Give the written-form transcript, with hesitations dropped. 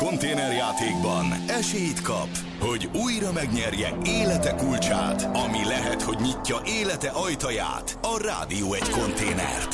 konténerjátékban esélyt kap, hogy újra megnyerje élete kulcsát, ami lehet, hogy nyitja élete ajtaját, a Rádió egy konténert.